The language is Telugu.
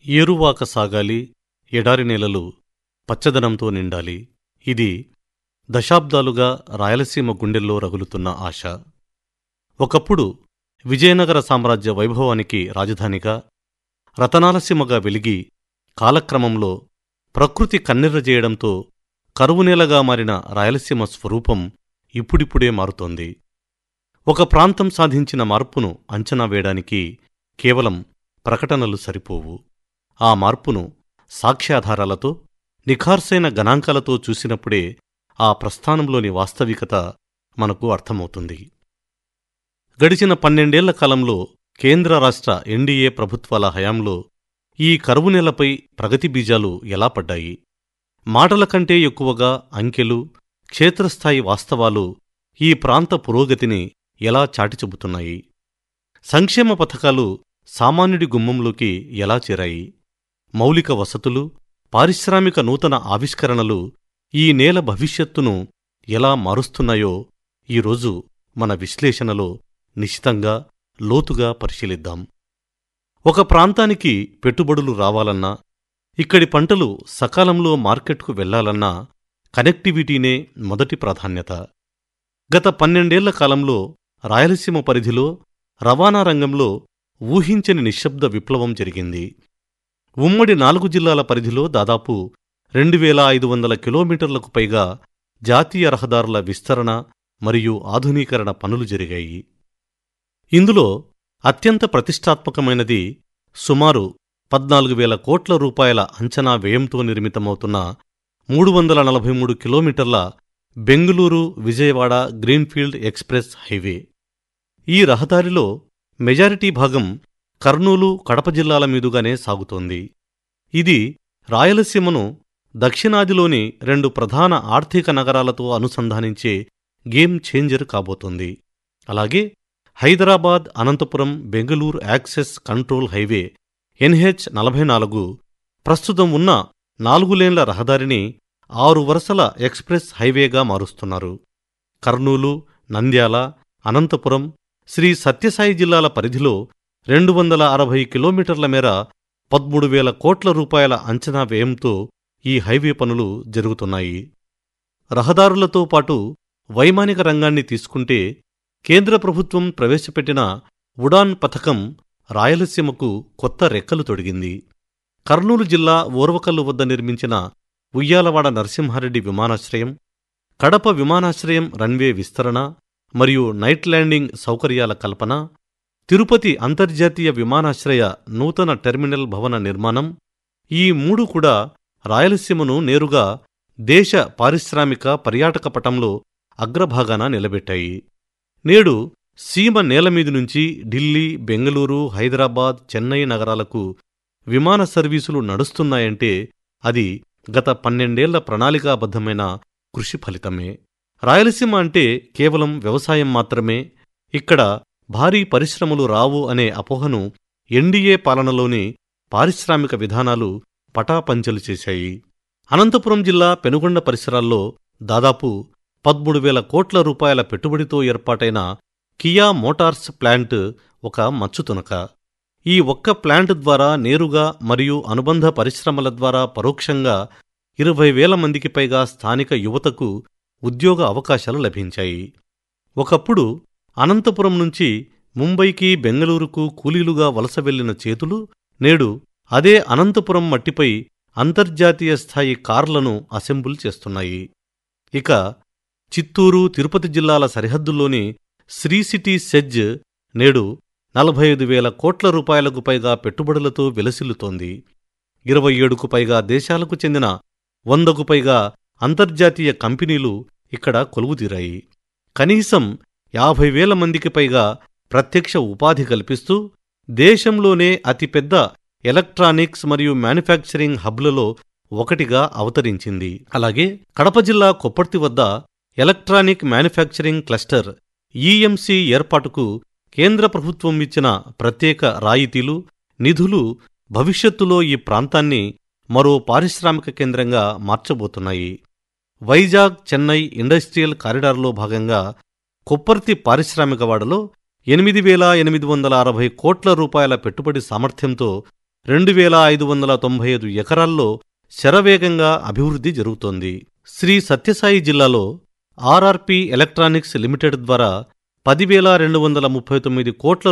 ఏరువాక సాగాలి, ఎడారి నేలలు పచ్చదనంతో నిండాలి. ఇది దశాబ్దాలుగా రాయలసీమ గుండెల్లో రగులుతున్న ఆశ. ఒకప్పుడు విజయనగర సామ్రాజ్య వైభవానికి రాజధానిగా, రతనాలసీమగా వెలిగి కాలక్రమంలో ప్రకృతి కన్నెర్రజేయడంతో కరువునేలగా మారిన రాయలసీమ స్వరూపం ఇప్పుడిప్పుడే మారుతోంది. ఒక ప్రాంతం సాధించిన మార్పును అంచనా వేయడానికి కేవలం ప్రకటనలు సరిపోవు. ఆ మార్పును సాక్ష్యాధారాలతో, నిఖార్సైన గణాంకాలతో చూసినప్పుడే ఆ ప్రస్థానంలోని వాస్తవికత మనకు అర్థమవుతుంది. గడిచిన 12 కాలంలో కేంద్ర రాష్ట్ర ఎన్డీఏ ప్రభుత్వాల హయాంలో ఈ కరువునేలపై ప్రగతి బీజాలు ఎలా పడ్డాయి? మాటల కంటే ఎక్కువగా అంకెలు, క్షేత్రస్థాయి వాస్తవాలు ఈ ప్రాంత పురోగతిని ఎలా చాటి చెబుతున్నాయి? సంక్షేమ పథకాలు సామాన్యుడి గుమ్మంలోకి ఎలా చేరాయి? మౌలిక వసతులు, పారిశ్రామిక నూతన ఆవిష్కరణలు ఈ నేల భవిష్యత్తును ఎలా మారుస్తున్నాయో ఈరోజు మన విశ్లేషణలో నిశితంగా, లోతుగా పరిశీలిద్దాం. ఒక ప్రాంతానికి పెట్టుబడులు రావాలన్నా, ఇక్కడి పంటలు సకాలంలో మార్కెట్కు వెళ్లాలన్నా కనెక్టివిటీనే మొదటి ప్రాధాన్యత. గత 12 కాలంలో రాయలసీమ పరిధిలో రవాణా రంగంలో ఊహించని నిశ్శబ్ద విప్లవం జరిగింది. ఉమ్మడి 4 జిల్లాల పరిధిలో దాదాపు 2500 కిలోమీటర్లకు పైగా జాతీయ రహదారుల విస్తరణ మరియు ఆధునీకరణ పనులు జరిగాయి. ఇందులో అత్యంత ప్రతిష్టాత్మకమైనది సుమారు 14,000 కోట్ల రూపాయల అంచనా వ్యయంతో నిర్మితమవుతున్న 343 కిలోమీటర్ల Bengaluru Vijayawada greenfield express highway. ఈ రహదారిలో మెజారిటీ భాగం కర్నూలు, కడప జిల్లాల మీదుగానే సాగుతోంది. ఇది రాయలసీమను దక్షిణాదిలోని 2 ప్రధాన ఆర్థిక నగరాలతో అనుసంధానించే గేమ్ ఛేంజర్ కాబోతోంది. అలాగే Hyderabad, Anantapuram, Bengaluru access control highway NH-44 ప్రస్తుతం ఉన్న 4 లేన్ల రహదారిని 6 వరుసల ఎక్స్ప్రెస్ హైవేగా మారుస్తున్నారు. కర్నూలు, నంద్యాల, అనంతపురం, శ్రీ సత్యసాయి జిల్లాల పరిధిలో 260 కిలోమీటర్ల మేర 13,000 కోట్ల రూపాయల అంచనా వ్యయంతో ఈ హైవే పనులు జరుగుతున్నాయి. రహదారులతో పాటు వైమానిక రంగాన్ని తీసుకుంటే కేంద్ర ప్రభుత్వం ప్రవేశపెట్టిన ఉడాన్ పథకం రాయలసీమకు కొత్త రెక్కలు తొడిగింది. కర్నూలు జిల్లా ఓర్వకల్లు వద్ద నిర్మించిన ఉయ్యాలవాడ నరసింహారెడ్డి విమానాశ్రయం, కడప విమానాశ్రయం రన్వే విస్తరణ మరియు నైట్ ల్యాండింగ్ సౌకర్యాల కల్పన, తిరుపతి అంతర్జాతీయ విమానాశ్రయ నూతన టెర్మినల్ భవన నిర్మాణం, ఈ 3 కూడా రాయలసీమను నేరుగా దేశ పారిశ్రామిక పర్యాటక పటంలో అగ్రభాగాన నిలబెట్టాయి. నేడు సీమ నేలమీది నుంచి ఢిల్లీ, బెంగళూరు, హైదరాబాద్, చెన్నై నగరాలకు విమాన సర్వీసులు నడుస్తున్నాయంటే అది గత 12 ప్రణాళికాబద్ధమైన కృషి ఫలితమే. రాయలసీమ అంటే కేవలం వ్యవసాయం మాత్రమే, ఇక్కడ భారీ పరిశ్రమలు రావు అనే అపోహను ఎన్డీఏ పాలనలోని పారిశ్రామిక విధానాలు పటాపంచలు చేశాయి. అనంతపురం జిల్లా పెనుగొండ పరిసరాల్లో దాదాపు 13,000 కోట్ల రూపాయల పెట్టుబడితో ఏర్పాటైన కియా మోటార్స్ ప్లాంట్ ఒక మచ్చుతునక. ఈ ఒక్క ప్లాంట్ ద్వారా నేరుగా మరియు అనుబంధ పరిశ్రమల ద్వారా పరోక్షంగా 20,000 మందికి పైగా స్థానిక యువతకు ఉద్యోగ అవకాశాలు లభించాయి. ఒకప్పుడు అనంతపురం నుంచి ముంబైకి, బెంగళూరుకు కూలీలుగా వలస వెళ్లిన చేతులు నేడు అదే అనంతపురం మట్టిపై అంతర్జాతీయ స్థాయి కార్లను అసెంబుల్ చేస్తున్నాయి. ఇక చిత్తూరు, తిరుపతి జిల్లాల సరిహద్దుల్లోని శ్రీసిటీ సెజ్ నేడు 45,000 కోట్ల రూపాయలకు పైగా పెట్టుబడులతో విలసిల్లుతోంది. 27కు పైగా దేశాలకు చెందిన 100కు పైగా అంతర్జాతీయ కంపెనీలు ఇక్కడ కొలువుదీరాయి. కనీసం 50,000 మందికి పైగా ప్రత్యక్ష ఉపాధి కల్పిస్తూ దేశంలోనే అతిపెద్ద ఎలక్ట్రానిక్స్ మరియు మ్యానుఫ్యాక్చరింగ్ హబ్లలో ఒకటిగా అవతరించింది. అలాగే కడప జిల్లా కొప్పర్తి వద్ద ఎలక్ట్రానిక్ మ్యానుఫ్యాక్చరింగ్ క్లస్టర్ ఈఎంసీ ఏర్పాటుకు కేంద్ర ప్రభుత్వం ఇచ్చిన ప్రత్యేక రాయితీలు, నిధులు భవిష్యత్తులో ఈ ప్రాంతాన్ని మరో పారిశ్రామిక కేంద్రంగా మార్చబోతున్నాయి. వైజాగ్, చెన్నై ఇండస్ట్రియల్ కారిడార్లో భాగంగా కొప్పర్తి పారిశ్రామికవాడలో 8,860 కోట్ల రూపాయల పెట్టుబడి సామర్థ్యంతో 2595 ఎకరాల్లో శరవేగంగా అభివృద్ధి జరుగుతోంది. శ్రీ సత్యసాయి జిల్లాలో ఆర్ఆర్పి ఎలక్ట్రానిక్స్ లిమిటెడ్ ద్వారా 10,239 కోట్ల